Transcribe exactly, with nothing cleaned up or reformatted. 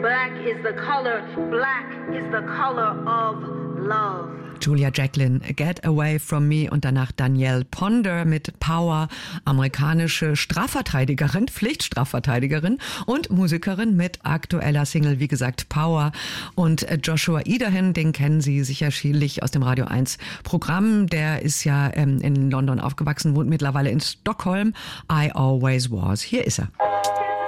Black is the color, black is the color of love. Julia Jacklin, Get Away From Me und danach Danielle Ponder mit Power, amerikanische Strafverteidigerin, Pflichtstrafverteidigerin und Musikerin mit aktueller Single, wie gesagt, Power. Und Joshua Idahen, den kennen Sie sicherlich aus dem Radio eins Programm, der ist ja ähm, in London aufgewachsen, wohnt mittlerweile in Stockholm. I Always Was. Hier ist er.